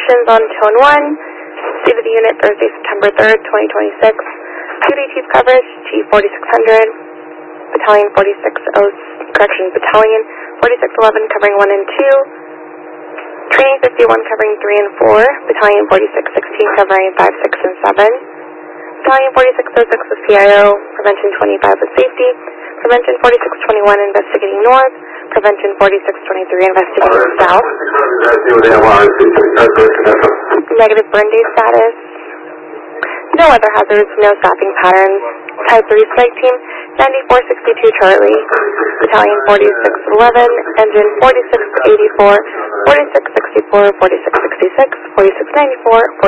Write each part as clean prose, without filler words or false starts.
Operations on Tone 1. State of the unit Thursday, September 3rd, 2026. Duty Chief coverage, T4600. Battalion 4611 covering 1 and 2. Training 51 covering 3 and 4. Battalion 4616 covering 5, 6, and 7. Battalion 4606 with PIO. Prevention 25 with safety. Prevention 4621 investigating north. Prevention 4623 investigating south. Negative burn day status. No other hazards, no stopping patterns. Type 3 strike team, 9462 Charlie. Battalion 4611, engine 4684, 4664, 4666, 4694,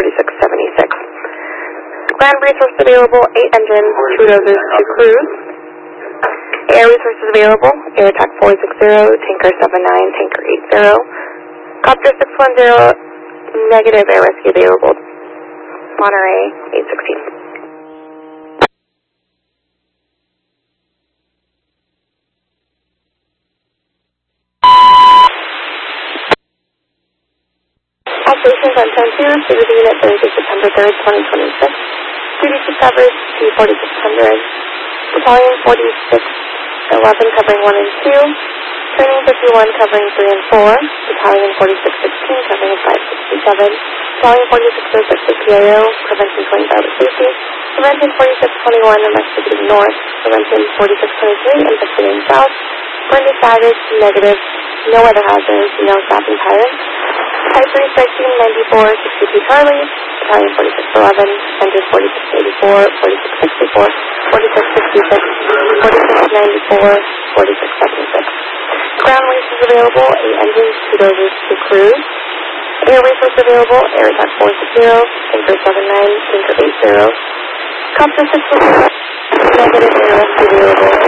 4676. Ground resource available, 8 engines, 2 dozers, 2 crews. Air resources available, Air Attack 460, Tanker 79, Tanker 80. Copter 610, negative air rescue available. Monterey 816. Operations on Zone 2, State of the unit Thursday, September 3rd, 2026. Duty Chief coverage, T4600. Battalion 4611 covering 1 and 2. Training 51 covering 3 and 4. Battalion 4616 covering 5, 6, and 7. Battalion 4606 with PIO. Prevention 25 with safety. Prevention 4621 investigating north. Prevention 4623 investigating south. Burn day status, negative. No other hazards, no stopping patterns. Type 3 strike team 9462 Charlie. Battalion 4611, engine 4684, 4664, 4666, 4694, 4676. Ground resources available, 8 engines, 2 dozers, 2 crews. Air resource available, Air Attack 460, Tanker 79, Tanker 80. Copter 610, negative air rescue available.